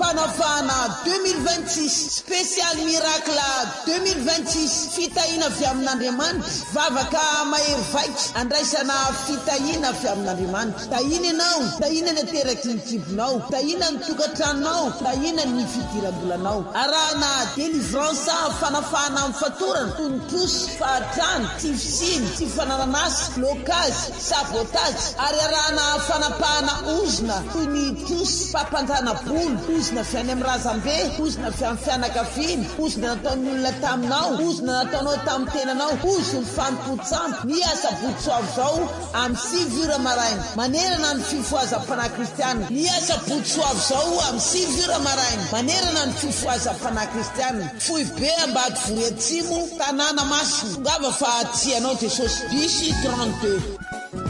fanafana 2026 spécial miracle 2026 fitahina avy amin'Andriamanitra vavaka mahery vaika andraisana fitahina avy amin'Andriamanitra tahina ianao tahina ny ateraky ny kibonao tahina ny tokantranonao tahina ny fidiram-bolanao arahana délivrance fanafana amin'ny fatorana tonotrosy fahatrany tifisiny tsy fanananasy blocage sabotage ary arahana fanapahana ozona toy ny trosy papanjana bolo ozona avy any amin'ny razambe ozona avy amin'ny fianakaviana ozona nataon'ny olona taminao ozona nataonao tamin'ny tenanao ozony fampotsampo ny asa botsoavo zao amin'ny 6 heures maraina manerana ny fifohazam-panahy kristianina ny asa botsoavo zao amin'ny 6 heures maraina manerana ny fifohazam-panahy kristianina foy be ambady vory atsimo tanàna masina tongava fa tianao Jesosy bisy 32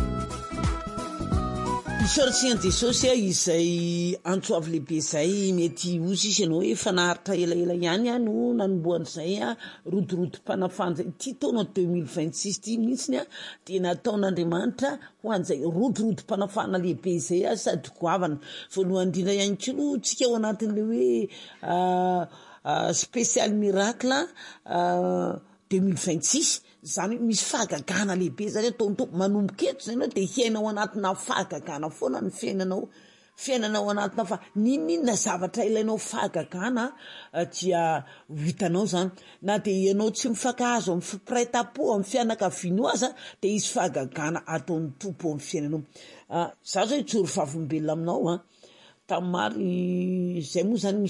Isorisian Jesosy izay antsoavy lehibe izay mety ozy izy ianao hoe fanaritra elaela ihany no nanomboan'izay rodorotom-panafana ity taona 2026 ty mihitsiny dia nataon'Andriamanitra ho an'izay rodorotom-panafana lehibe izay sady goavana voalohany indrindra ihany koa tsika ao anatin'le hoe spécial miracle 2026 zany misy fahagagana lehibe zany ataonao manomboka eto zany dia hiainao anatina fahagagana foana ny fiainanao anatina ninona zavatra ilainao fahagagana dia hitanao zany na dia ianao tsy mifankahazo amin'ny fipraitapo amin'ny fianakavianao aza dia izy fahagagana ataon'ny tompo amin'ny fiainanao za zao ijoro vavolombelona aminao tamary zay moa zany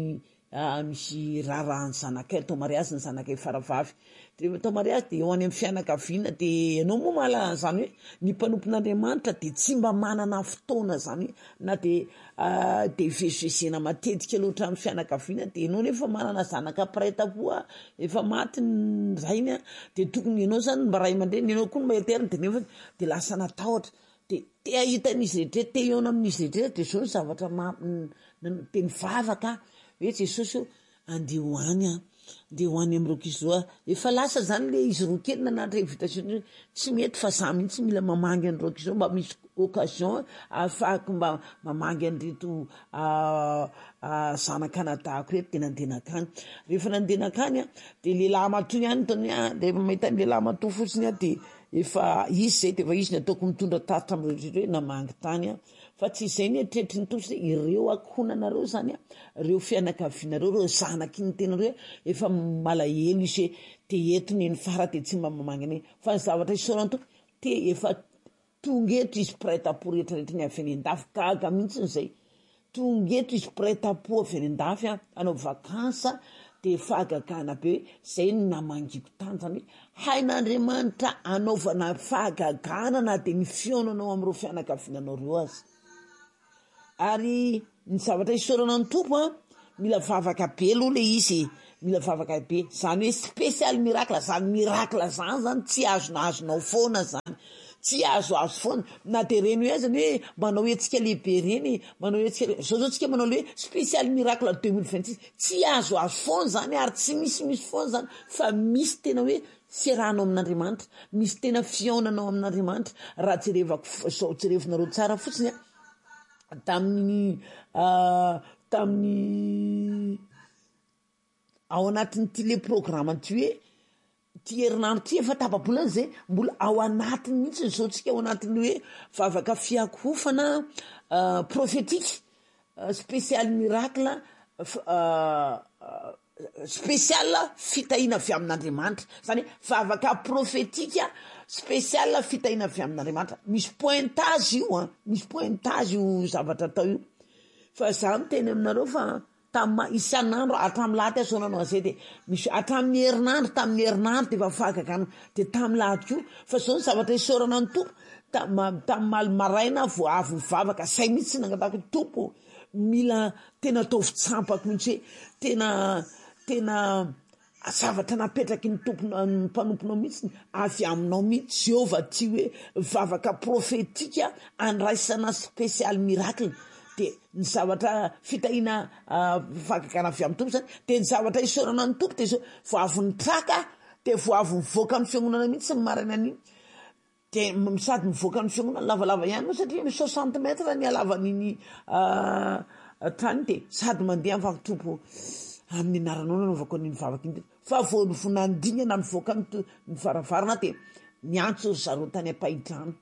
misy raharahany zanakay tao mariazy ny zanakay faravavy dia tao mariazy dia eo any amin'ny fianakaviana dia ianao moa mahalala zany hoe ny mpanompon'Andriamanitra dia tsy mba manana fotoana zany na dia vezivezena matetika loatra amin'ny fianakaviana dia ianao nefa manana zanaka praitapoa efa maty ny rainy dia tokony ianao zany mba ray aman-dreny ianao koa no maheterina dia nefa dia lasa natahotra dia te ahitan'izy rehetra te eona amin'izy rehetra dia zao ny zavatra teny vavaka hoe Jesosy andeha hoany amin'irokizao efa lasa zany le izy roa kely nanatra invitation tsy mety fa za mihitsy mila mamangy an'irokizao mba misy occasion ahafahako mba mamangy an'reto zanan-kanadahako reto dia nandehanakany rehefa nandehanakany dia lehilahy matoy ihany tony dia mahita ny lehilahy matoy fotsiny dia efa izy zay dia efa izy ny ataoko mitondra taritra amin'ireo hoe namangy tany fa tsy izay ny etretry ny tompony ireo akohonanareo zany ireo fianakavianareo ireo zanaky ny tenareo efa malahelo izy hoe te eto ny fara dia tsy mba mamangy any fa ny zavatra isaorany tompo te efa tongeto izy praitapo rehetrarehetra ny avy any an-dafy gaga mihitsy zay tongeto izy praitapo avy any an-dafy anao vakansa dia fahagagana be zay no namangiko tany zany hoe hain'Andriamanitra anaovana fahagagana na dia ny fionanao amin'ireo fianakaviananao reo azy ary ny zavatra isaorana ny tompo mila vavaka be aloha le izy mila vavaka be zany hoe spécial miracle zany miracle zany tsy azonazonao foana zany tsy azo foana na dia reny hoe zany hoe manao etsika lehibe reny manao etsika zao tsika manao le hoe spécial miracle 2026 tsy azo foana zany ary tsy misy foana zany fa misy tena hoe serahanao amin'Andriamanitra misy tena fionanao amin'Andriamanitra raha jerevinareo tsara fotsiny tamin'ny ao anatin'ny ty le programme ty hoe ty herinandro ty efa tapabolana zay mbola ao anatiny mihitsy zao tsika ao anatin'ny hoe vavaka fiakofana prophétique spécial miracle spécial fitahina avy amin'Andriamanitra zany vavaka prophétique spécial fitahina avy amin'Andriamanitra misy pointage io misy pointage io zavatra atao io fa za miteny aminareo fa isan'andro hatramin'ny lahady azonanao an'izay dia misy hatramin'ny herinandro tamin'ny herinandro dia efa fahagagana dia tamin'ny lahady koa fa zao ny zavatra isaorana ny tompo tamin'ny malimaraina vo avy mivavaka say mihitsy nangatako tompo mila tena ataovy tsampako mihitsy hoe tena zavatra napetraky ny mpanomponao mihitsy avy aminao mihitsy Jéhovah ty hoe vavaka prophétika andraisana spécial miracle dia ny zavatra fitahina fahagagana avy amin'ny tompo zany dia ny zavatra isaorana ny tompo dia zao vo avy ny traka dia vo avy mivoaka ny fiangonana mihitsy ny marina an'iny dia sady mivoaka ny fiangonana lavalava ihany moa satria 60 metra ny halavan'iny trany de sady mandeha mifampitopo amin'ny anaranao nanaovako an'iny vavaka iny fa vonandingana mivoaka ny varavarana de miantso zareo tany ampahidrano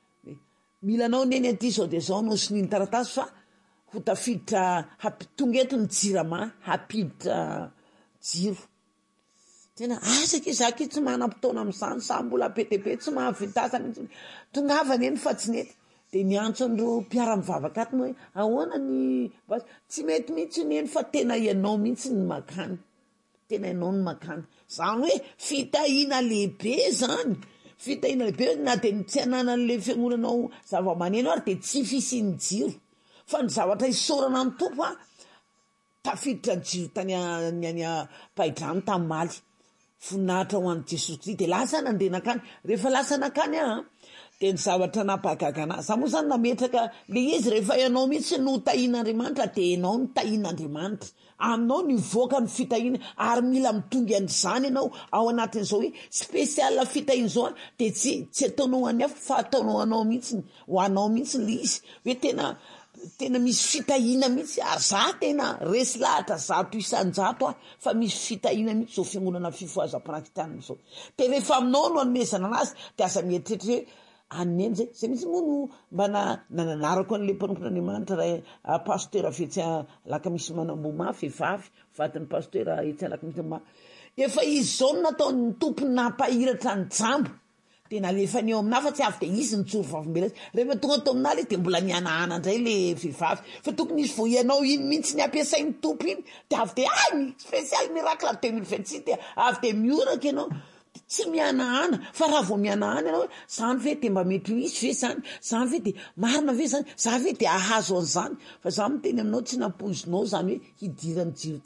milanao neny aty zao de zao no sininy taratasy fa ho tafiditra tonga eto ny jirama hapiditra jiro tena asaka izaka tsy manam-potoana amin'izany sa mbola petepe tsy mahavitasa mihitsy tongavana eny fa tsy nety de niantso andro mpiara-mivavaka aty moa ahoana ny tsy mety mihitsy neny fa tena ianao mihitsy ny makany tena ianao ny makany zany hoe fitahina lehibe zany fitahina lehibe na de tsy ananan'le fiangonanao zava-maneno ary de tsy fisiny jiro fa ny zavatra isorana ny tompo tafiditra jiro tany any Pahidrano tamaly voninahitra ho an'i Jesosy Kristy de lasa nandehanakany rehefa lasa nakany de ny zavatra napahagagana za moa zany nametraka le izy rehefa ianao mihitsy no tahin'Andriamanitra de ianao no tahin'Andriamanitra aminao ny voaka ny fitahina ary mila mitonga an'izany ianao ao anatin'izao hoe spesial fitahina zao de tsy ataonao any hafa fa ataonao anao mihitsy ho anao mihitsy le izy hoe tena misy fitahina mihitsy ary za tena resy lahatra zato isan-jato fa misy fitahina mihitsy zao fiangonana fifohazam-panakitanina zao de rehefa aminao no anomezana anazy de aza mieritreritra hoe aneny zay mihitsy moa no mba nananarako an'le mpanompon'Andriamanitra paster avetsy Lakamisy Manamboma vehivavy vadin'ny paster etsy Lakamisy Manamboma efa izy zao no nataony tompony nampahiratra ny jambo de nalefa ny eo amina fa tsy avy de izy nitsoro vavim-bela rehefa tonga to amin'aly de mbola mianahana indray le vehivavy fa tokony izy vo ianao iny mihitsy ny ampiasain'ny tompo iny de avy de spesial miracle 2026 de avy de mioraka ianao tsy mianahana fa raha vo mianahana ianao zany ve de mba mety ho izy ve zany ve de marina ve zany za ve de ahazo an'izany fa za miteny aminao tsy nampoizinao zany hoe hidirany jiro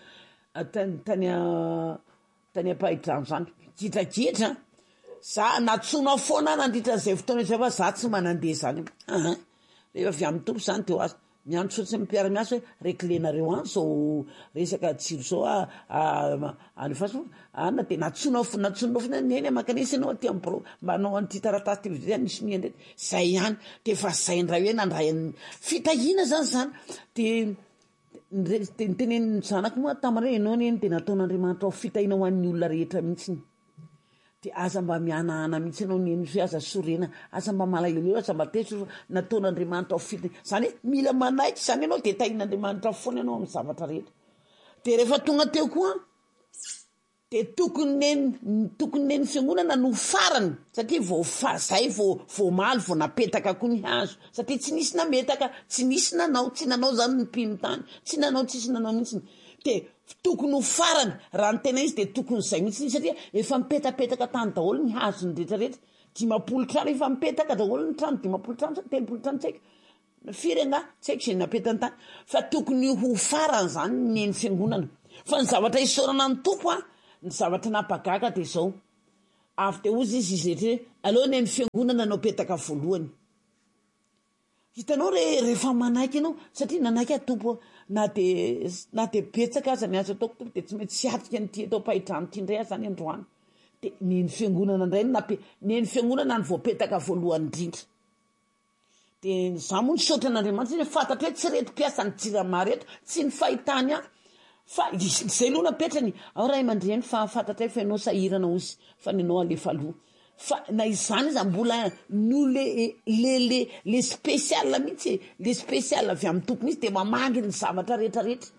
tany Ampahidrano zany gidragidra za natsona foana nandritra zay fotoana zay fa za tsy manandeha zany rehefa avy amin'ny tompo zany de ho azy miantso fotsy mipiara-miasa hoe reklenareo zao resaka jiro zao alefaso ana de natsona foana neny makanisa ianao aty amin'ny pro mbanao an'ity taratasy ty vidiny nisy miandreky zay ihany de fa zay ndray hoe nandray fitahina zany de niteneny zanako moa tamare ianao neny de nataon'Andriamanitra ho fitahina ho an'ny olona rehetra mihitsy de aza mba mianahana mihitsy ianao neny hoe aza sorena aza mba malaelo aza mba teso nataon'Andriamanitra ho fitahina zany hoe mila manaiky zany ianao de tahin'Andriamanitra foana ianao amin'ny zavatra rehetra de rehefa tonga teo koa de tokony neny fiangonana no farany satria zay vo maly vo napetaka koa ny hazo satria tsy nisy nametaka tsy nisy nanao tsy nanao zany ny mpino tany tsy nanao tsisy nanao mihitsy de tokony ho farany raha ny tena izy de tokony zay mihitsy satria efa mipetapetaka tany daholo ny hazo ny rehetrarehetra 10 trano efa mipetaka daholo ny trano 10 trano 3 trano tsaika firena tsaiko zay napetany tany fa tokony ho farany zany neny fiangonana fa ny zavatra isorana ny tompo ny zavatra napagaga de zao avy de ozy izy rehetra aloha neny fiangonana no petaka voalohany hitanao rehefa manaiky ianao satria nanaiky tompo na de betsaka aza ny asa ataoko tompo de tsy mety sy atika nyty atao Pahidrano ty ndray zany androany de neny fiangonana indray neny fiangonana ny voapetaka voalohany indrindra de za moa ny saotra n'Andriamanitra fantatra hoe tsy reto mpiasa ny jirama reto tsy ny fahitany fa zay aloha napetrany ao raha aman-dreny fa fantatra fa ianao sahirana ozy fa nenao alefa aloha fa na izany izy mbola no le spesial mihitsy le spesial avy amin'ny tompo mihitsy de mamangy ny zavatra rehetrarehetra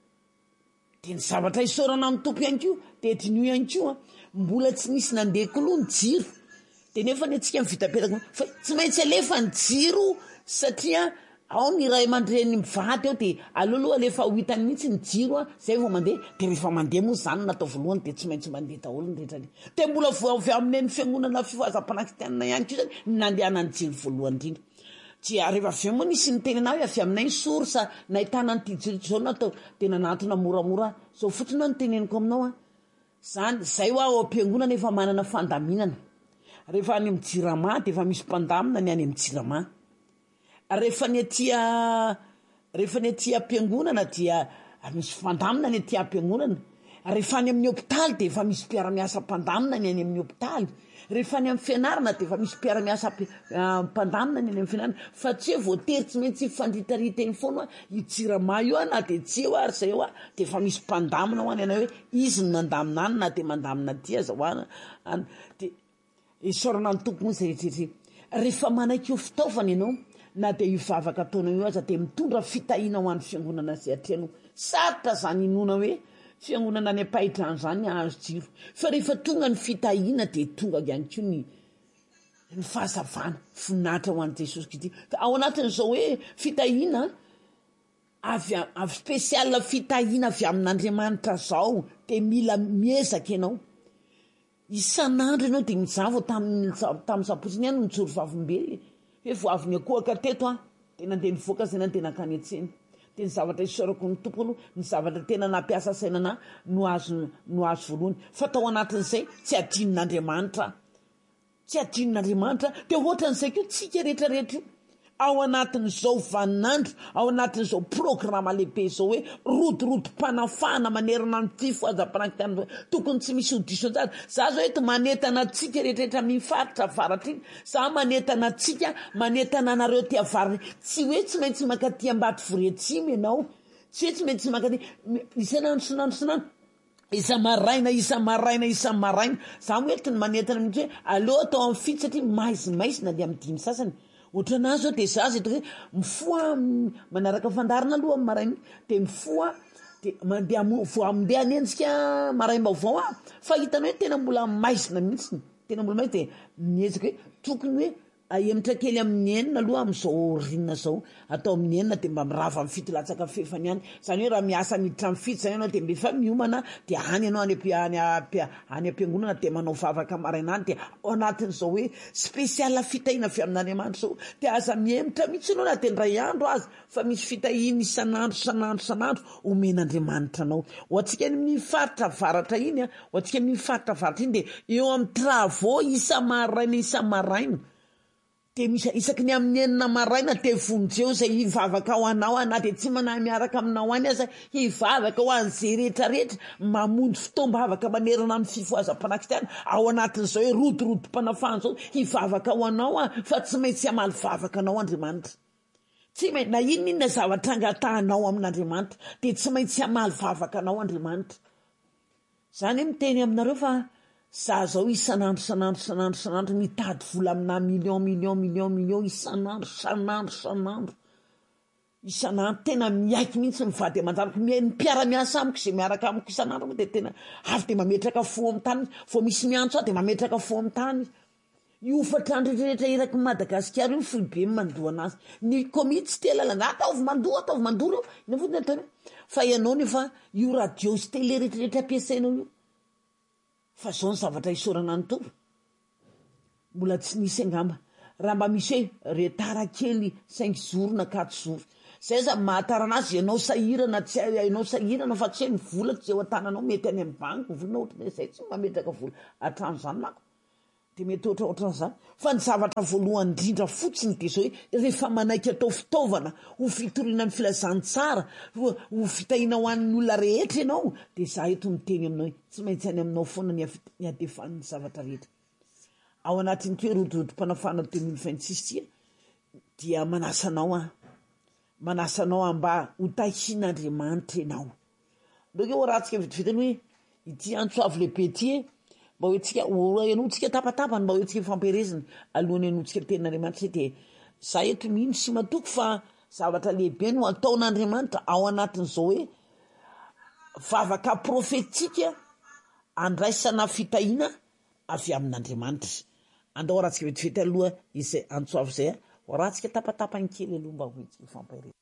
de ny zavatra isorana amin'ny tompo ihany koa de dinio ihany koa mbola tsy nisy nandeha koloha ny jiro de nefa ny atsika mivitapetaka fa tsy maintsy alefa ny jiro satria ao ny ray aman-dreny mivady ao de aloaloha alefa ho hitany mihitsy ny jiro zay vao mandeha de rehefa mandeha moa zany natao voalohany de tsy maintsy mandeha daholo ny rehetra de mbola avy amin'neny fiangonana fifohazam-panakitanana ihany koa zany nandehanany jiro voalohany indrindra dia rehefa avy moa nisy niteny anao avy aminay sorsa nahitana nyty jiro zao natao de nanatona moramora zao fotsiny ao nyteneniko aminao zany zay ho ao am-piangonana efa manana fandaminana rehefa any amin'ny jirama de efa misy mpandamina ny any amin'ny jirama rehefa ny aty ampiangonana dia misy fandamina ny aty ampiangonana rehefa any amin'ny hôpitaly de efa misy mpiara-miasa mpandamina ny any amin'ny hôpitaly, rehefa any amin'ny fianarana de efa misy mpiara-miasa mpandamina ny any amin'ny fianarana, fa tsy hoe voatery tsy maintsy fanditarita eny foana itsirama io na de tsy eo ary zay eo de efa misy mpandamina ho any ana hoe izy ny mandamina any na de mandamina ty azahoana de isorana ny tompony zay rehetrarehetra. Rehefa manaiky io fitaovana ianao na de io vavaka ataonao io aza de mitondra fitahiana ho an'ny fiangonana zay atreanao. Sarotra zany inona hoe fiangonana any ampahitrany zany azo jiro, fa rehefa tonga ny fitahiana de tonga ihany koa ny fahazavana voninahitra ho an'i Jesosy Kristy. Ka ao anatin'izao hoe fitahiana avy spesial fitahiana avy amin'Andriamanitra zao de mila miezaka ianao isan'andro ianao de mizavo tamin'ny saposiny ihany nijoro vavimbely hoe voaviny akohaka teto de nandeha nivoaka zay nandeha nakany an-tsena de ny zavatra isorako ny tompoko ny zavatra tena nampiasa sainana no azo voalohany, fa tao anatin'izay tsy adinon'Andriamanitra de ohatran'izay koa tsika rehetrarehetra ao anatin'izao vaninandro, ao anatin'izao programa lehibe zao hoe rodorotom-panafahana manerana ny fifoazam-panankitanana tokony tsy misy odisonjara. Za zao eto manetana tsika rehetrarehetra mifaritra avaratra iny, za manetana tsika manetana anareo ty avaratra, tsy hoe tsy maintsy mankaty ambaty voreatsimo ianao, tsy hoe tsy maintsy mankaty isanandro isa-maraina za moetiny manetana mihitsy hoe aleo atao amin'ny fito satria maizimaizina le amin'ny dimy sasany. Ohatranazy zao de za zay hoe mifoa manaraka fandarina aloha amin'ny maraina de mifoa de mandeha anenjika maraim-baovao fa hitanao hoe tena mbola maizina mihitsy, tena mbola maizina de miezaka hoe tokony hoe aemitra kely amin'ny enina aloha amin'izao rinina zao, atao amin'ny enina de mba mirava amin'ny fito latsaka fefany ihany. Zany hoe raha miasa miditra amin'ny fito zany ianao de mbefa miomana de any ianao any am-piangonana de manao vavaka maraina any de ao anatin'izao hoe spesiala fitahiana avy amin'Andriamanitra zao de aza miemitra mihitsy ianao na de ndray andro azy fa misy fitahiana isan'andro omen'Andriamanitra anao. Ho antsika ny mifaritra avaratra iny de eo amin'ny travaux isa-maraina de misy isaky ny amin'ny enina maraina de vonjeo zay hivavaka ho anao na de tsy manahy miaraka aminao any aza hivavaka ho an'izay rehetrarehetra mamonjy fotoam-bavaka manerana amin'ny fifoazam-panankitanana ao anatin'izao hoe rodorotom-panafahana zao hivavaka ho anao fa tsy maintsy hamaly vavaka anao Andriamanitra. Tsy maintsy na inona zavatra angatahanao amin'Andriamanitra de tsy maintsy hamaly vavaka anao Andriamanitra. Zany miteny aminareo fa za zao isan'andro mitady vola amina million isan'andro tena miaiky mihitsy mivady aman-janako mpiara-miasa amiko zay miaraka amiko isan'andro moa de tena avy de mametraka fo amin'ny tany vao misy miantso de mametraka fo amin'ny tany. Io fatrandro rehetra eraky Madagasikara io foibe mandoa anazy ny komity tsy telalana ataovy mandoa ina fotiny ataony fa ianao nefa io radio sy télé rehetrarehetra ampiasainao io fa zao ny zavatra isorana ny tompo mbola tsy nisy angamba raha mba misy hoe retara kely 5 jours na 4 jours zay za mahatarana azy ianao sahirana tsy ianao sahirana fa tsy hoe ny vola tsy eo an-tananao mety any amin'ny banky volana ohatran'izay zay tsy mametraka vola hatrano zany mako de mety ohatran'izany fa ny zavatra voalohany indrindra fotsiny de zao hoe rehefa manaiky atao fitaovana ho fitoriana ny filazantsara ho fitahiana ho an'ny olona rehetra ianao de za eto miteny aminao tsy maintsy any aminao foana ny adefan'ny zavatra rehetra ao anatin'ny hoe rodorotom-panafahana 2026 dia manasanao mba ho tahian'Andriamanitra ianao. Ndreo ho rahantsika vitivitany hoe ity antsoavy lehibe ty mba hoe tsika ianotsika tapatapany mba hoe tsika fampiarezana alohan'ny ianotsika tenin'Andriamanitra de za eto mihino sy matoko fa zavatra lehibe no ataon'Andriamanitra ao anatin'izao hoe vavaka profetika andraisana fitahiana avy amin'Andriamanitra. Andao rahantsika vetivety aloha izay antsoavy zay rahantsika tapatapany kely aloha mba hoe tsika fampiarezana.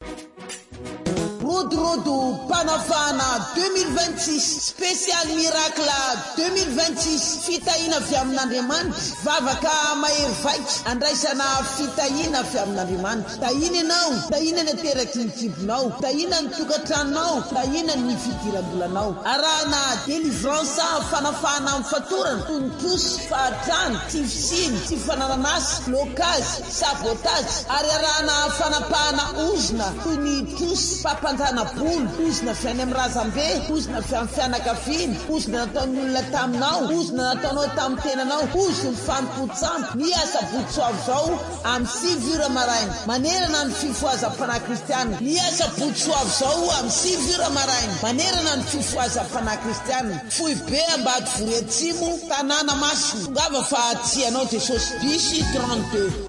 Rodorodo Panafana 2026 spécial miracle 2026 fitahiana avy amin'Andriamanitra vavaka mahery vaika andraisana fitahiana avy amin'Andriamanitra. Tahina ianao, tahina ny ateraky ny kibonao, tahina ny tokantranonao, tahina ny fidiram-bolanao, arahana délivrance fanafahana amin'ny fatorana tonotrosy fahatrano tifisiny tsy fanananasy blocage sabotage ary arahana fanapahana ozona toy ny trosy fahatana-bolo, ozina fiainy amin'ny razambe, ozina fianakaviany, ozina nataon'ny olona taminao, ozina nataonao tamin'ny tenanao, oziny fanompotsamo. Ny asa Botsoavo zao amin'ny 7 ora maraina manerana ny fifohazam-panahy kristianina. Ny asa Botsoavo zao amin'ny 7 ora maraina manerana ny fifohazam-panahy kristianina. Foibe Ambadiforo Atsimo, tanàna Masina. Ngava fa tianao Jesosy. Bisy 32.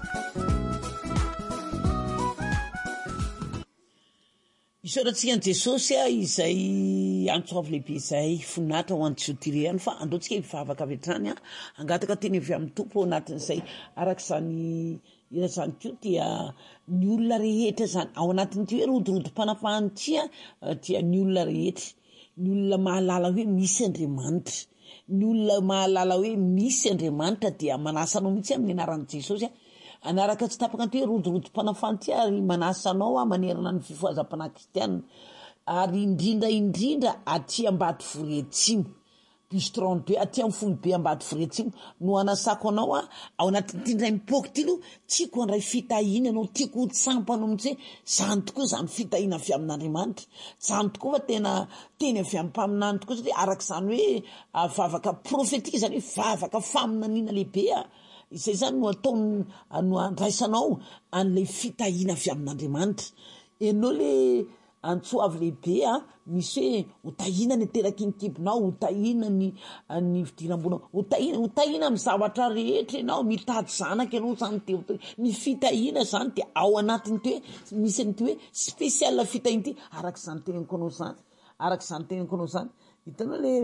Isaorantsika ny Jesosy izay Antsoavo lehibe izay fonatra ho antsotiriany fa andoantsika hivavaka avy hatrany angataka teny avy amin'ny tompo ao anatin'izay arak'izany irazany koa dia ny olona rehetra zany ao anatin'ity hoe rodorodo-panafahany tia dia ny olona rehetra, ny olona mahalala hoe misy Andriamanitra, ny olona mahalala hoe misy Andriamanitra dia manasanao mihitsy amin'ny anaran'i Jesosy anaraka tsy tapaka anty hoe rodorodo-panafahany tia ary manasanao manerana ny fifohazam-panahy kristianina ary indrindra aty Ambadiforo Atsimo plus 32 aty amin'ny Foibe Ambadiforo Atsimo no anasako anao ao anatin'ity ndray mipoky ty no tiako andray fitahina anao, tiako ho tsampanao mihitsy hoe zany tokoa zany fitahina avy amin'Andriamanitra, zany tokoa fa tena teny avy amin'ny mpaminany tokoa satria arak'izany hoe vavaka profetika zany hoe vavaka faminaniana lehibe izay zany no ataony no andraisanao an'ilay fitahina avy amin'Andriamanitra. Enao le Antsoavo lehibe misy hoe hotahina ny ateraky ny kibonao, hotahina ny fidiram-bonao, hotahina amin'ny zavatra rehetra ianao, mitady zanaka ianao zany te ny fitahina zany dia ao anatiny ty hoe misy nyty hoe spécial fitahina ty arak'izany teneniko anao zany, arak'izany teneniko anao zany. Hitanao le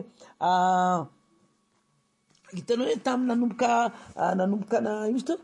hitanao hoe tamin'ny nanomboka na izy to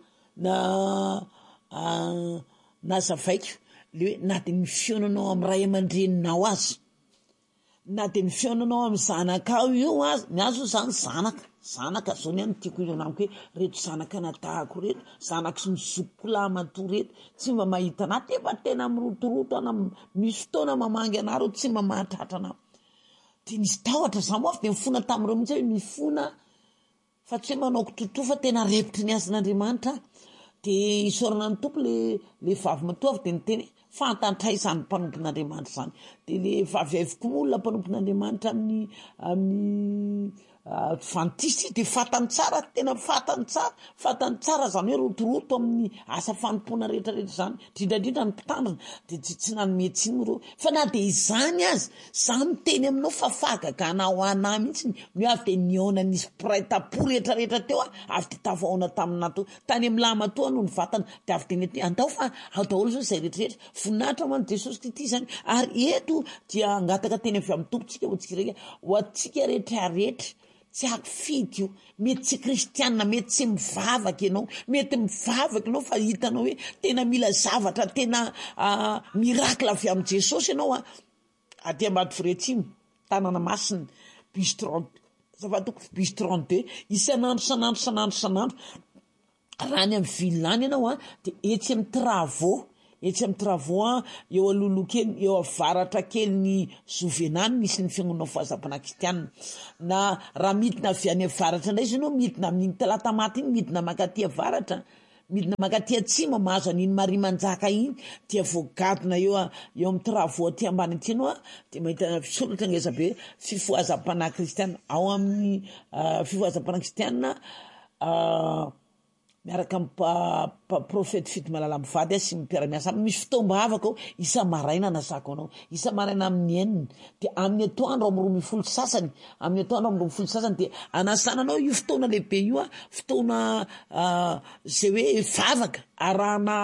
na zavaiko le hoe na dia ny fionanao amin'ny ray aman-dreninao azy, na dia ny fionanao amin'ny zanakao io azy, ny azo zany zanaka zao ny any tiako io anamiko hoe reto zanaka nadahako reto, zanaka sy ny zokolahy matoa reto tsy mba mahita ana tefa tena mirotoroto ana, misy fotoana mamangy ana reo tsy mba mahatratra ana dia nisy tahotra za moa avy dia mifona tamin'ireo mihitsy hoe mifona fa tsy hoe manao kitoto fa tena repitry ny azin'Andriamanitra dia isaorana ny tompo le vavy matoa avy dia niteny fantatra izany mpanompon'Andriamanitra zany dia le vavy avoko olona mpanompon'Andriamanitra amin'ny adventiste dia fatany tsara, tena fatany tsara zany hoe rotoroto amin'ny asa fanompona rehetrarehetra zany, drindradrindra ny mpitandrina dia tsy nanometsiny reo fa na dia izany azy zany teny aminao fa fahagaganao anahy mihitsy ny avy dia niona nisy piraitapo rehetrarehetra teo avy dia tavahoana taminato tany amin'ny lamatoa no ny vatana dia avy dia nety andao fa ao daholo zao izay rehetrarehetra voninahitra ho an'i Jesosy Kristy zany. Ary eto dia angataka teny avy amin'ny tompontsika ho antsika rehetrarehetra tsy akifidy io, mety tsy kristianina, mety tsy mivavaka ianao, mety mivavaka ianao fa hitanao hoe tena mila zavatra tena mirakla avy amin'ny Jesosy ianao aty Ambadiforo Atsimo, tanàna Masina, bus 32 isanandro raha ny amin'ny vilany ianao dia etsy amin'ny travaux eo alohaloha kely, eo avaratra kely ny Zovenany misy ny fiangonana fahazam-panahy kristianina. Na raha midina avy any avaratra indray izy ianao midina amin'iny Talatamaty iny, midina makaty avaratra, midina makaty atsimo mahazo an'iny Mariamanjaka iny dia voagadona eo amin'ny travaux aty ambany aty ianao dia mahita soratra ngeza be fifohazam-panahy kristianina ao amin'ny fifohazam-panahy kristianina miaraka amin'ny profety Fidy Malala Mivady sy mpiara-miasa misy fotoam-bavaka ao isa-maraina nasako anao, isa-maraina amin'ny enina dia amin'ny atoandro amin'ny 12 sasany dia anasananao io fotoana lehibe io fotoana zay hoe vavaka arahana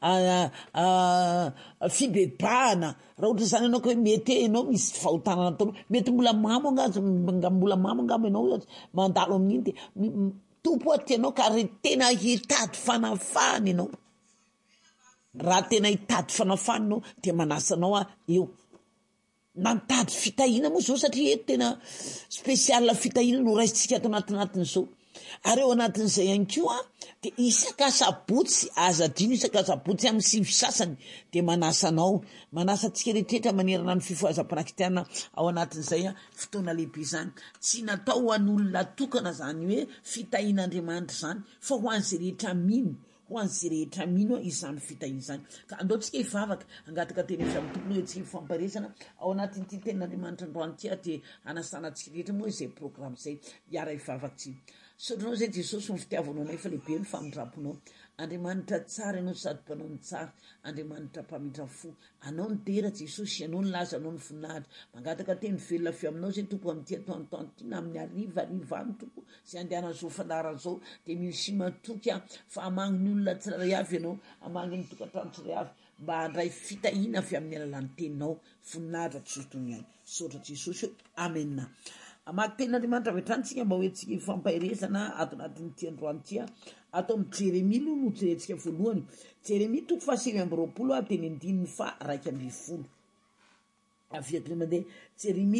fibebahana raha ohatra zany ianao ka hoe mety ianao misy fahotanana ataonao, mety mbola mamo angamba ianao mandalo amin'iny dia tompo aty ianao ka tena hitady fanafahana ianao, raha tena hitady fanafahana ianao dia manasanao eo na mitady fitahina moa zao satria eto tena spécial fitahina no raisintsika ato anatin'izao. Ary eo anatin'izay ihany koa dia isaka sabotsy azadino isaka sabotsy amin'ny 5 sasany dia manasantsika rehetrarehetra manerana ny fifohazam-panahy kristianina ao anatin'izay fotoana lehibe zany. Tsy natao ho an'olona tokana zany hoe fitahin'Andriamanitra zany fa ho an'izay rehetra mino, ho an'zay rehetra mino izany fitahiny zany ka andaotsika hivavaka angataka teny avy amin'ny tompony hoe tsy hifampiresana ao anatin'ity tenin'Andriamanitra androany ty de anasanantsika rehetra moa zay programa zay hiara hivavaka ty sotranao zay Jesosy ny fitiavanao anay fa lehibe ny famindraponao Andriamanitra tsara ianao sady mpanao ny tsara Andriamanitra mpamindra fo anao ny tera Jesosy anao ny laza anao ny voninahitra mangataka teny velona fy aminao zay tompo amin'ity atoandroany ty na amin'ny ariva any tompo zay andehanan'izao fandaran'izao de misy matoky fa amanginy olona tsirairay avy ianao amanginy tokantrano tsiray avy mba handray fitahina avy amin'ny alalan'ny teninao voninahitra tsotony ihany sotra Jesosy amen amaky tenin'Andriamanitra avetranytsika mba hoe tsika hifampahirezana ato anatin'ity androany ty ato amin'ny Jeremia no jerentsika voalohany Jeremia 7:20 teny andininy fa 1:20 aviaky mandeha Jeremia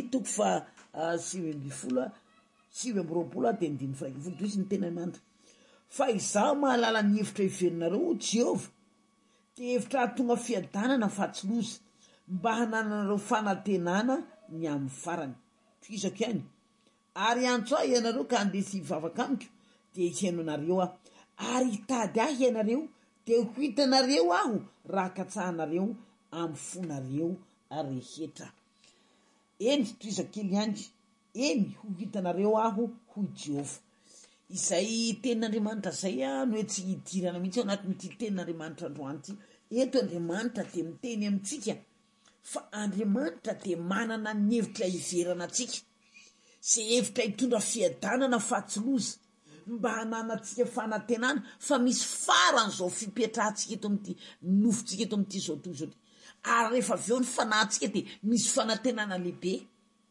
7:20 teny andininy fa 1:20 izy ny tenin'Andriamanitra fa izaho mahalala ny hevitra iverinareo Jehova te hevitra ahatonga fiadanana fatsiloza mba hananareo fanantenana ny amin'ny farany toizako ihany ary antso ahy ianareo ka andesy hivavaka amiko de hihaino anareo ary hitady ahy ianareo de ho hitanareo aho raha katsahanareo amin'ny fonareo rehetra eny toizako kely ihany eny ho hitanareo aho hoy Jehova izay tenin'Andriamanitra zay no hoe tsy hidirana mihitsy ao anatin'ity tenin'Andriamanitra androany ty eto Andriamanitra de miteny amintsika fa Andriamanitra de manana ny hevitra iverana atsika zay hevitra hitondra fiadanana fatsiloza mba hananatsika fanantenana fa misy faran'izao fipetrahantsika eto amin'ity nofotsika eto amin'ity zao toy zao ty ary rehefa avy eo ny fanahintsika de misy fanantenana lehibe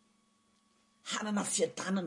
hanana fiadanana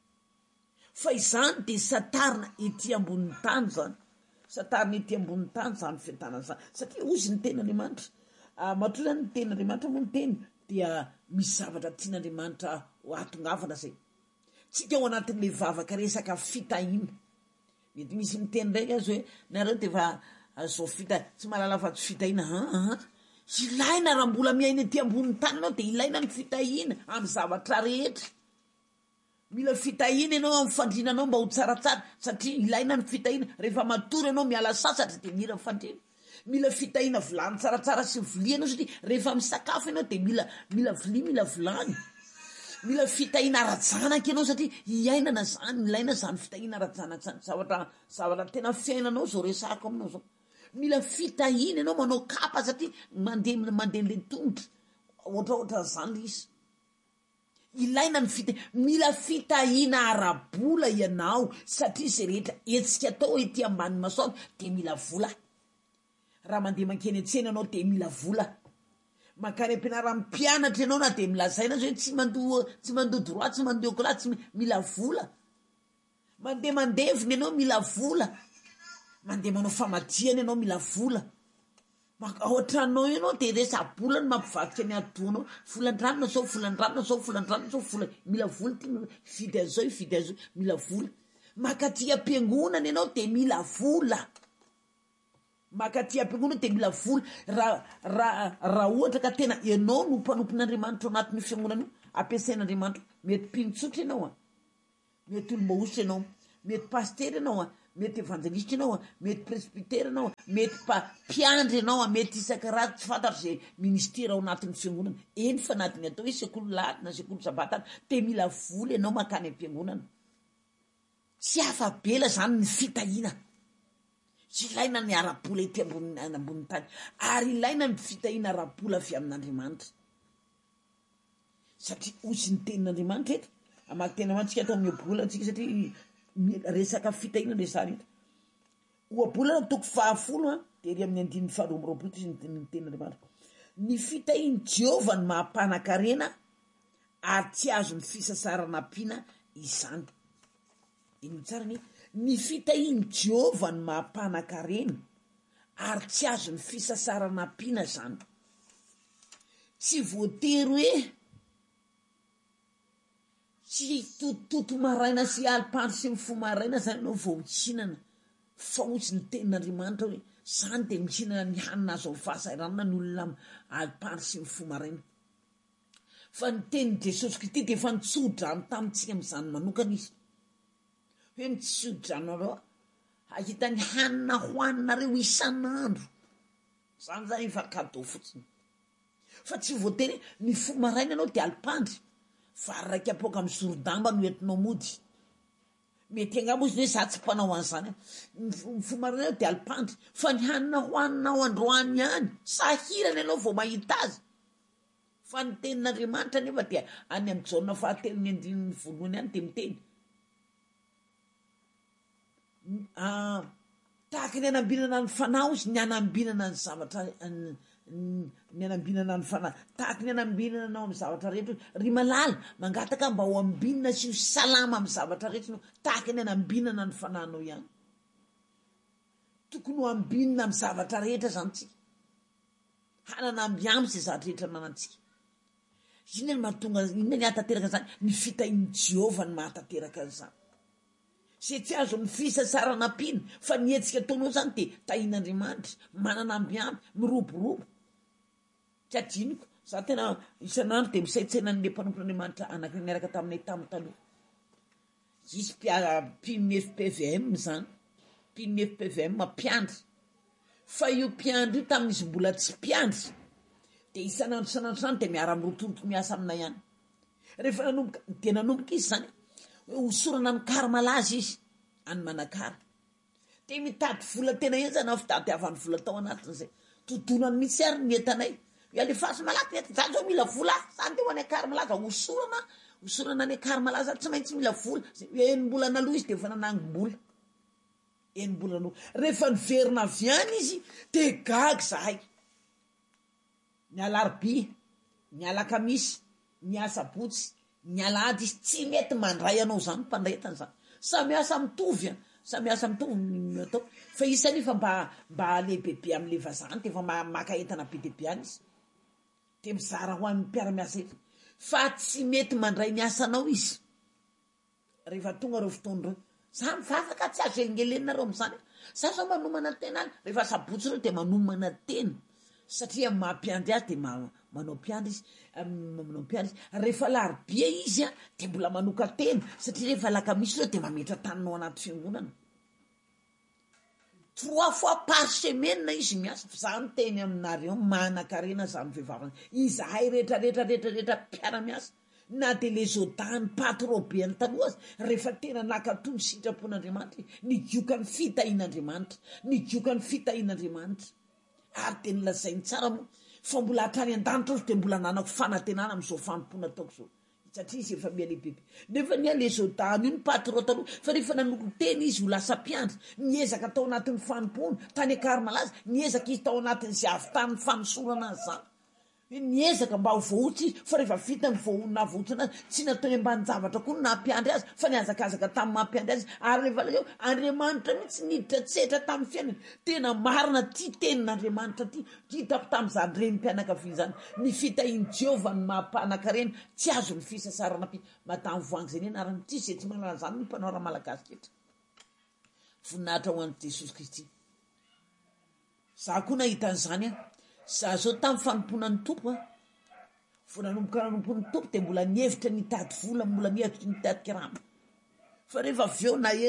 fa izany de satarina ety ambonin'ny tany zany satarina ety ambonin'ny tany zany fiadanana zany satria ozy ny tenin'Andriamanitra matoa zany ny tenin'Andriamanitra moa ny teny dia misy zavatra tian'Andriamanitra atongavana zay tsy de ao anatin'le vavaka resaka fitahina mety misy miteny ndraiky azy hoe nareo de fa zao tsy mahalala fa tsy fitahina ilaina raha mbola miaina ety ambonin'ny tany anao de ilaina ny fitahina amin'ny zavatra rehetra mila fitahina ianao amin'ny fandrinanao mba ho tsaratsara satria ilaina ny fitahina rehefa matory ianao miala sasatra de mila fandrina mila fitahina vilany tsaratsara sy vilianao satria rehefa misakafo ianao de mila vilia mila vilany mila fitahina ara-janaka ianao satria iainana zany ilaina zany fitahina ara-janaka zany zavatra tena fiainanao zao resako aminao zao mila fitahina ianao manao kapa satria mandeha le tongotra ohatraohatra zany izy ilaina ny mila fitahina ara-bola ianao satria zay rehetra etsika atao ety ambany masoavy de mila vola raha mandeha mankeny an-tsena anao de mila vola makany am-pianarany mpianatra ianao na de milazaina zao hoe tsy mandoha droit tsy mandeha gauche tsy mila vola mandeha mandevina ianao mila vola mandeha manao famadihana ianao mila vola ohatranao ianao de resa-bola ny mampivadika ny adoanao volandranona zao mila vola ty vidy an'zao vidy an'zao mila vola makaty am-piangonana ianao de mila vola makaty am-piangonana de mila vola raha ohatra ka tena ianao no mpanompon'Andriamanitra ao anatin'ny fiangonana io ampiasain'Andriamanitra mety mpinotsotra ianao mety olo-maositra ianao mety pastera ianao mety evangelista ianao mety presbytera ianao mety mpiandry ianao mety isan-karaha tsy fantatra zay ministera ao anatin'ny fiangonana eny fa natiny atao hoe sekoly lahady na sekoly sabatana de mila vola ianao makany am-piangonana tsy afa-bela zany ny fitahina tsy ilaina ny ara-bola ety ambony tany ary ilaina ny fitahina ara-bola avy amin'Andriamanitra satria ozy ny tenin'Andriamanitra eto amaky tenin'Andriamanitra tsika atao miabola antsika satria resaka fitahina le zany eto oabola 10 de ry amin'ny 2:20 izy ny tenin'Andriamanitra ny fitahiny Jehova ny mahampanan-karena ary tsy azo ny fisasarana-piana izany ino tsara ny fitahiny Jehova ny mahampanan-karena ary tsy azo ny fisasarana-piana zany tsy voatery hoe tsy tototo maraina sy alipandro sy mifo maraina zany anao vao mitsinana fa ozy ny tenin'Andriamanitra hoe zany de mitsinana ny hanina azo amin'ny fahasahiranana ny olona alipandro sy mifo maraina fa ny tenin' Jesosy Kristy de efa nitsodrano tamintsika amin'izany manokana izy hoe mitsodranareo ahitany hanina hoaninareo isan'andro zany zany fa kado fotsiny fa tsy voatery ny fomaraina anao de alipandry fa raiky apoka amy zorodamba no entinao mody mety angamba izy hoe za tsy mpanao an'izany fomaraina de alipandry fa ny hanina hoaninao androany ihany sahirany anao vao mahita azy fa ny tenin'Andriamanitra nefa dia any amy jaona fahatelony andininy voalohany ihany de miteny tahaka ny anambinana ny fanahy izy ny anambinana ny zavatra ny anambinana ny fanahy tahaka ny anambinana anao amy zavatra rehetra ry malala mangataka mba ho ambinina sy ho salama amy zavatra rehetra no tahaka ny anambinana ny fanahinao ihany tokony ho ambinina amy zavatra rehetra zany tsika hanana ambiamy zay zavatra rehetra nanantsika ina ny mahatonga inona ny ahatateraka zany ny fitahin'ny Jehovah ny mahatateraka an'izany se tsy azo ny fisasarana pina fa nietsika ataonao zany de tahin'Andriamanitra manana ambiamy miroborobo tsy adiniko za tena isan'andro de misaitsena ny mpanompon'Andriamanitra anaky niaraka taminay tamy taloha isy mpin'ny FPVM zany mpin'ny FPVM mpiandry fa io mpiandry io tamin'izy mbola tsy mpiandry de isan'andro zany de miara mirotoroto miasa aminay ihany rehefa nanomboka de nanomboka izy zany hosorana ny kary malaza izy any manakary de mitady vola tena eny zany fitady avany vola tao anatin'izay todonany mitsy ary ny entanay alefasy malaky za zao mila vola zany de ho any akary malaza hosorana any akary malaza tsy maintsy mila vola enimbola naloha izy de efa nanangom-bola enimbola naloha rehefa niverina avy any izy de gagy zahay ny alarobia ny alakamisy ny asabotsy ny alahady izy tsy mety mandray anao zany mpandraitany zany samiasa mitovy samiasa mitovy atao fa isany fa mba alehibebe am'le vazany de efa maka entana be deabe any izy de mizara ho an'ny mpiara-miasa efa fa tsy mety mandray ny asanao izy rehefa tonga reo fotoan'reo za mivavaka tsy azo elingelenina reo am'izany za zao manomana tena any rehefa sabotsy reo de manomana tena satria mampiandry azy de manao mpiandry izy manao mpiandry izy rehefa larobia izy a de mbola manoka tena satria rehefa lakamisy reo de mametra taninao anaty fiangonana 3 fois par semaine izy miasa za miteny aminareo manan-karena zany vehivavana izahay rehetrarehetra mpiara-miasa na de le zodany patrobe any taloha azy rehefa tena nakatony sitrapon'Andriamanitra ny gioka ny fitahin'Andriamanitra ny gioka ny fitahin'Andriamanitra ary de nylazainy tsara moa fa mbola hatrany an-danitra ozy de mbola nanako fanantenana am'izao fanompona ataoko zao satria izy efa mialehibebe nefa ny ale zao dany io ny patro taloha fa rehefa nanoko teny izy ho lasa mpiandry niezaka tao anatin'ny fanompona tany akary malaza niezaka izy tao anatin'izay avy tamin'ny fanosorana azy zany niezaka mba ho vohotsy izy fa rehefa vita ny vohona vohotsy anazy tsy natao ambany zavatra koa na mpiandry azy fa niazakazaka tamin'ny mampiandry azy ary rehefa leo Andriamanitra mihitsy niditra tsetra tamin'ny fiainana tena marina ty tenin'Andriamanitra ty hitako tamin'izany renim-pianakaviana zany ny fitahin'i Jehovah ny mampanan-karena tsy azo ny fisasarana pina matany voangy zay ny anarany ty zay tsy manana zany ny mpanao raha malagasy ketra voninahitra ho an'i Jesosy Kristy za koa nahitan'izany a za zao tamin'ny fanomponan'ny tompo a vo nanomboka nanompon'ny tompo de mbola nievitra nitady vola mbola nievitra nitady kirama fa rehefa avy eo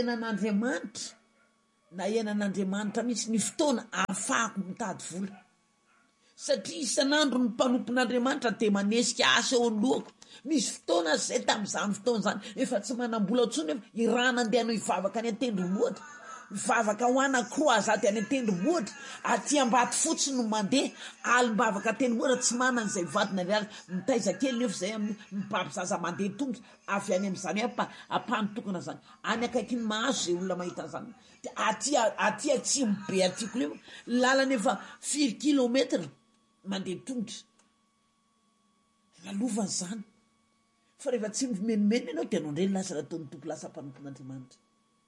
nahenan'Andriamanitra mihitsy ny fotoana ahafahako mitady vola satria isan'andro ny mpanompon'Andriamanitra de manesika asa eo alohako misy fotoana zay tamin'izany fotoana zany efa tsy manam-bola ntsony efa irana andeha no hivavaka any an-tendrombohitra mivavaka ho ana croisade any an-tendrombohitra aty ambaty fotsiny no mandeha alim-bavaka tendrombohitra tsy manana izay vadina riazy mitaiza kely nefa zay mibaby zaza mandeha tongotra avy any am'izany ampany tokana zany any akaiky ny mahazo zay olona mahita zany de aty atsimo be atyko leo lalana efa 4 kilometra mandeha tongotra lalovany zany fa rehefa tsy mimenimeny anao de anao ndray lasa nataon'ny tompo lasa mpanompon'Andriamanitra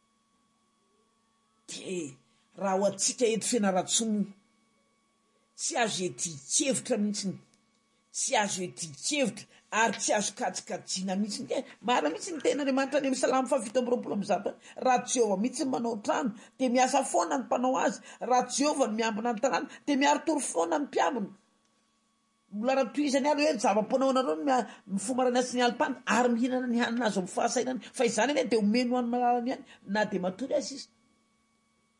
de raha ho atsika eto fianaratsony tsy azo etikevitra mihitsiny tsy azo etikevitra ary tsy azo katsikajina mihitsiny ke marina mihitsy ny tenin'Andriamanitra any Salamo 120 raha Jehovah mihitsy ny manao trano de miasa foana ny mpanao azy raha Jehovah ny miambina ny tanàna de miaritory foana ny mpiambina mbola raha toizany ary hoe zava-ponao anareo mifomarana sy ny alipany ary mihinana ny hanina azo amin'ny fahasainany fa izany ane de omeno ho any malalany ihany na de matory azy izy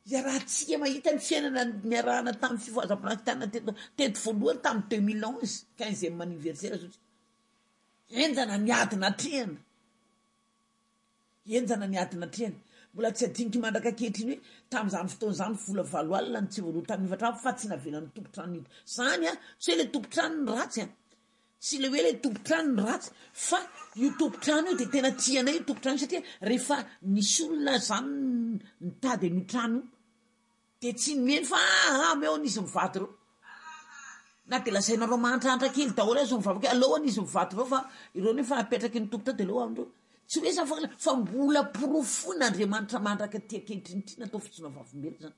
dia raha tsika mahita ny fiainana niarahana tamin'ny fifoazam-panakitana teto voalohany tamin'ny 2011 15e anniversaire satria enjana niadina trehana enjana niadina trehana mbola tsy adiniky mandraka kehitriny hoe tamin'izany fotoan'izany vola valo alina ny tsy voalohatany ivatrano fa tsy navelany tompotrano ito zany a tsy hoe le tompotrano ny ratsy a tsy le hoe le tompotrano ny ratsy fa io tompotrano io de tena tianay io tompotrano satria rehefa nisy olona zany nitady an'io trano io de tsy nomeny fa meo nisy mivady reo na de lazainareo mahantrahatra kely daholo azy mivavaka aloha nisy mivady reo fa ireo nefa apetraky ny tompotra de aloha amindreo tsy hoe safaka fa mbola porofona Andriamanitra mandraka tia kehitriny natao fitsona vavomely zany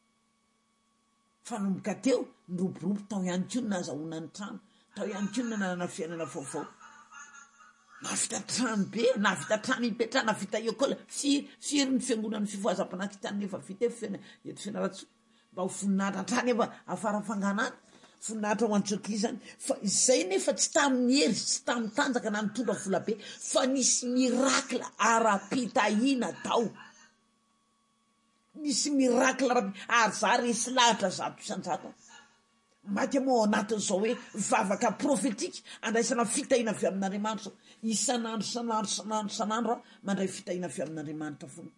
fa nomboka teo niroborobo tao ihany ko nazahoana ny trano tao ihany ko nanana fiainana vaovao navita trano be navita trano ipetra navita école firy ny fiangonan'ny fifoazam-panakitany nefa vita fiaina eto fianaratso mba ho voninahitra trany efa afarafanganana voninahitra ho antsokly zany fa izay nefa tsy tamin'ny hery tsy tamin'ny tanjaka na nitondra vola be fa nisy mirakla ara-pitahina tao nisy mirakla ary za resy lahatra zato isanjato maty moa anatin'izao hoe vavaka profetika andraisana fitahina avy amin'Andriamanitra isanandro mandray fitahina avy amin'Andriamanitra foana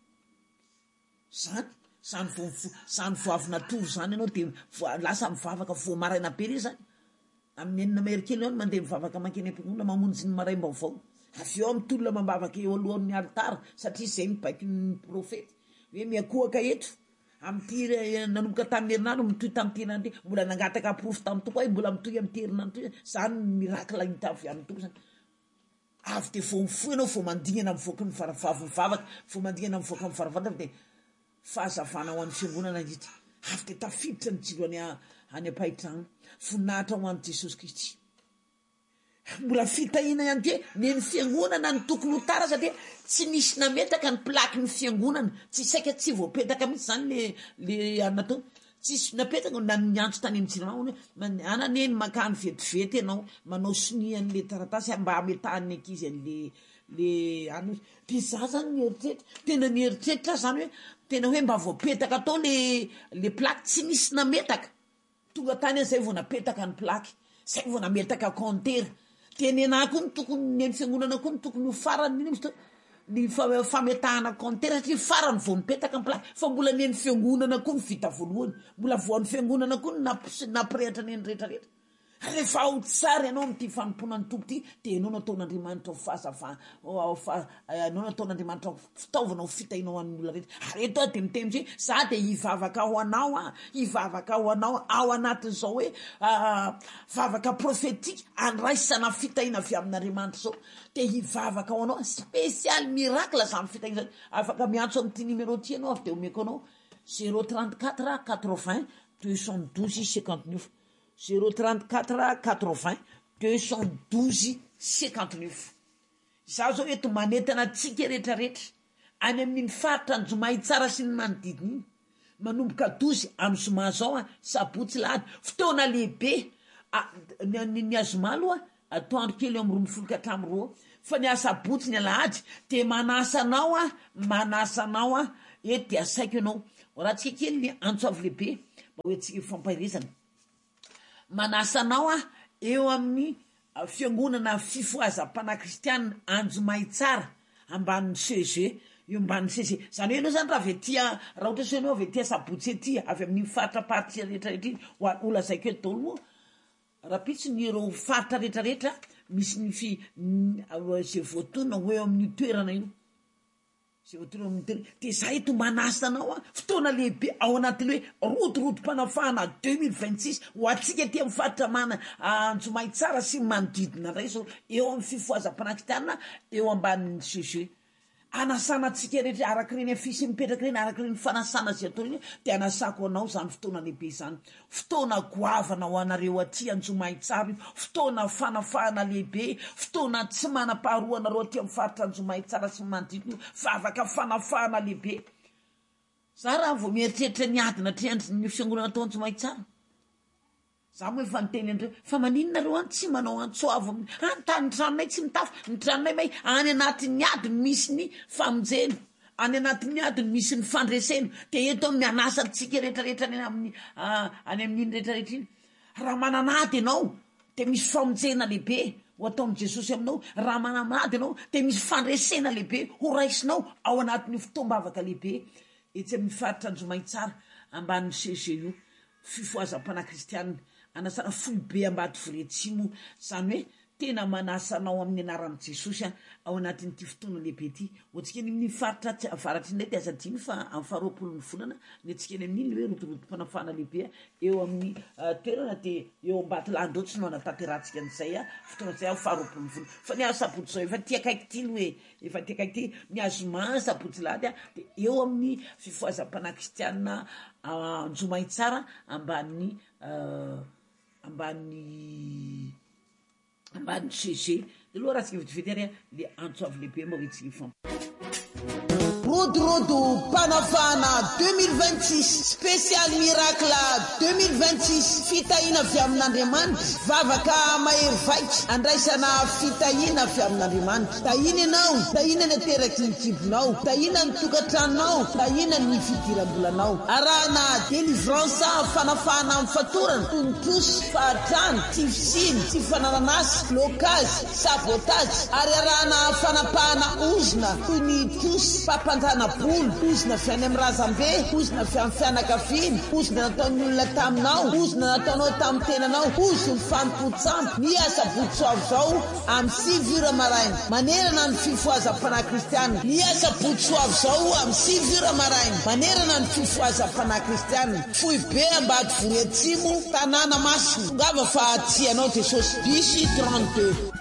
zany voavina tory zany ianao de lasa mivavaka vo maraina be re zany amin'ny enina mahery kely ao mandeha mivavaka mankeny am-piangonana mamonjy ny maraim-baovao avy eo amin'ny tolona mambavaka eo alohan'ny altara satria zay mibaiky ny profety hoe miakohaka eto am'ty nanomboka tamin'ny herinandro mitoy tamin'ty herinandro mbola nangataka profo tamin'ny tompo ay mbola mitoy am'ty herinandro toy zany mirakla hita avy amin'ny tompo zany avy de vo mifo ianao vo mandingana mivoaka ny varavavo mivavaka vo mandingana mivoaka ny varavatra de fahazavana ho an'ny fiangonana ity avy de tafiditra ny jiro any ampahitrano voninahitra ho an'i Jesosy Kristy mbola fitahina ihany ke neny fiangonana ny tokony ho tara satria tsy misy nametaka ny plaky ny fiangonana tsy saika tsy voapetaka mihitsy zany le anatao tsisy napetaka na niantso tany amin'ny jirana ananeny makany vetivety ianao manao sonian'le taratasy mba ametahan'ny ankizy an'le ano de za zany nieritreritra tena nieritreritra zany hoe tena hoe mba voapetaka atao le plaky tsy nisy nametaka tonga tany an'izay vo napetaka ny plaky zay vo nametaka compteur de nena koa ny tokony neny fiangonana koa ny tokony ho farany ny fametahana compteur satria farany vo nipetaka ny plaky fa mbola neny fiangonana koa ny vita voalohany mbola voan'ny fiangonana koa napirehatra neny rehetrarehetra rehefa ho tsara ianao am'ty fanompona ny tompo ty de ianao nataon'Andriamanitra ianao nataon'Andriamanitra fitaovana ho fitahinao amin'ny olona rehetra ary eto de miteny hoe za de hivavaka ho anao ao anatin'izao hoe vavaka profetika andraisana fitahina avy amin'Andriamanitra zao de hivavaka ho anao spécial miracle zany fitahina zany afaka miantso am'ty numéro ty ianao avy de omeko anao 034 80 212 59 034 80 212 59 za zao eto manetana tsika rehetrarehetra any amin'iny faritra ny zomay tsara sy ny manodidina iny manomboka 12 amin'ny zoma zao sabotsy lahady fotoana lehibe ny azoma aloha atoandro kely eo amin'ny 12 hatramin'ny 2 fa ny asabotsy ny alahady de manasanao eto de asaiko ianao raha tsika kely ny antso avy lehibe mba hoe tsika fampahirezana manasanao eo amin'ny fiangonana fifoazam-panakristiana Anjomay tsara ambanin'ny CG io ambanin'ny CG zany hoe ianao zany raha ohatra so ianao avy ety sabotsy ety avy amin'ny faritra partia rehetrarehetra iny ola zaiko eto daholo rapitsy ny ireo faritra rehetrarehetra misy ny zay voatonona hoe amin'ny toerana io de za eto manasanao fotoana lehibe ao anatin'le hoe rodorotom-panafahana 2026 ho atsika ty amin'ny faritra mana Anjomay tsara sy manodidina ray zao eo amin'ny fifoazam-panakitana eo ambanin'ny CG anasana tsika rehetra araka reny afisy mipetraka reny araka reny fanasana zay atao reny de anasako anao zany fotoana lehibe zany fotoana goavana ho anareo aty Anjomay tsara io fotoana fanafahana lehibe fotoana tsy manam-paharoa anareo aty amin'ny faritra Anjomay tsara sy manodidina vavaka fanafahana lehibe za raha vo mieritreritra ny adina ny fiangonana atao Anjomay tsara za moa efa niteny andreo fa maninonareo any tsy manao antsoavo tany ny tranonay tsy mitafy ny tranonay may any anatin'ny ady misy ny famonjena any anatin'ny adiny misy ny fandresena de eto amin'ny anasantsika rehetrarehetra any amin'iny rehetrarehetra iny. Raha mananady ianao de misy famonjena lehibe ho ataon'i Jesosy aminao. Raha mananady ianao de misy fandresena lehibe ho raisinao ao anatin'ny fotoam-bavaka lehibe. Etsy amin'ny faritra Anjomaitsara ambanin'ny CGU fifoazam-pana kristianina anasana foibe ambady Voreatsimo, zany hoe tena manasanao amin'ny anaran'i Jesosy ao anatin'ity fotoana lehibe ity. Ohatsika eny amin'ny faritra avaratry indray dia azadiny fa amin'ny 20 volana ny atsika eny amin'ny hoe rotorotom-panafana lehibe eo amin'ny toerana dia eo Ambatolahandrotsy no anatanterantsika an'izay fotoana zay 20 volana fa ny sabotsy zao efa tia akaiky ity no hoe efa tia akaiky ity miazoma sabotsy lady dia eo amin'ny fifoazam-pana kristianina Anjomaitsara ambany CG de loha raha tsika vetivety ary le antsoavy lehibe mba hoe tsy ifamp Rodo Panafana 2026 Spécial Miracle 2026 fitahina avy amin'Andriamanitra vavaka mahery vaika andraisana fitahina avy amin'Andriamanitra. Tahina ianao, tahina ny ateraky ny kibonao, tahina ny tokantranonao, tahina ny fidiram-bolanao. Arahana délivrance fanafana amin'ny fatorana toy ny tosy, fahatrana, tifisiny, tsy fanananasy, blocage, sabotage ary arahana fanapahana ozona toy ny tosy, pampandana bolo, ozona avy any amin'ny razambe, ozona avy amin'ny fianakaviana, ozona nataon'ny olona taminao, ozona nataonao tamin'ny tenanao, ozona fampotsam miasa botsoavo zao amin'ny 6 ora maraina manerana ny fifoazam-pana kristianina. Miasa botsoavo zao amin'ny 6 ora maraina manerana ny fifoazam-pana kristianina. Foibe ambady Voreatsimo, tanàna Masina. Tongava fa tianao Jesosy. Bisy 32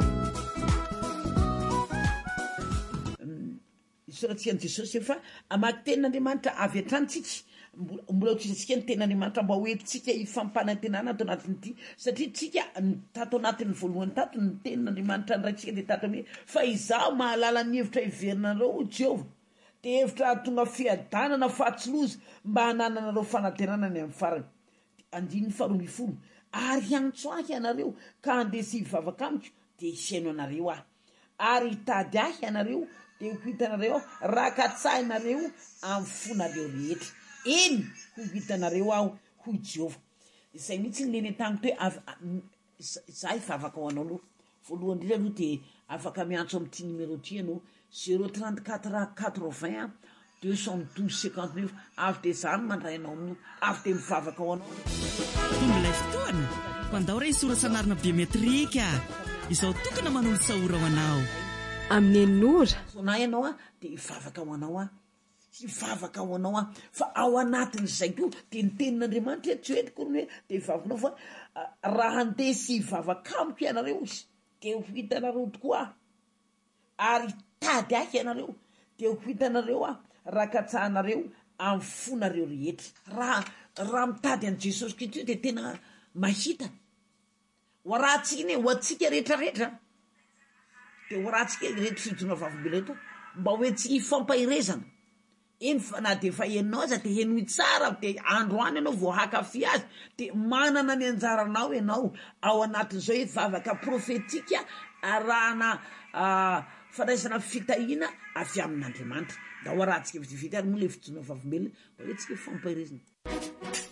soratsika Jesosy fa amaky tenin'Andriamanitra avy atrantsika mbola hotrisantsika ny tenin'Andriamanitra mba hoentsika ifampanantenana ato anatin'ity satria tsika tato anatin'ny voalohany tato ny tenin'Andriamanitra nraitsika de tato hoe fa izaho mahalala ny hevitra iverinareo Jehovah de hevitra tonga fiadanana fahatsiloza mba hanananareo fanantenana ny amin'ny farany. Andiny 12 ary antsoahy anareo ka andesy hivavaka amiko de isiano anareo ary hitady ahy anareo de ho hitanareo rakatsahinareo amin'ny fonareo rehetra. Eny ho hitanareo aho hoy Jehovah. Izay mihitsy nyleny an-taniko hoe za hivavaka ho anao aloha. Voalohany indrindra aloha de afaka miantso amin'ity numéro ty ianao 034 80 212 59 avy de zany mandray anao amin'io avy de mivavaka ho anao. Tombolay fotoana ho andao ray sora sanarina biometrika izao tokana manolosa ora ho anao amin'ny enora na ianao de hivavaka ho anao hivavaka ho anao fa ao anatin'izay koa de ny tenin'Andriamanitra tsy hoetiko ny hoe de hivavakanao fa raha andesy hivavaka amiko ianareo de ho hitanareo tokoa ary tady ahy ianareo de ho hitanareo rakatsahanareo amin'ny fonareo rehetra. Raha mitady an' Jesosy Kristy de tena mahita ho rahantsika ne ho atsika rehetrarehetra de ho rahantsika rehetra fijona vavim-bela eto mba hoe tsy ifampahirezana eny fa na de fa henonao aza de henoy tsara de andro any ianao vo hakafy azy de manana ny anjaranao ianao ao anatin'izao hoe vavaka profetika arahana fanaisana fitahina avy amin'Andriamanitra. Da ho rahantsika vitivity ary moa le fijona vavim-belona mba hoe tsika ifampahirezana.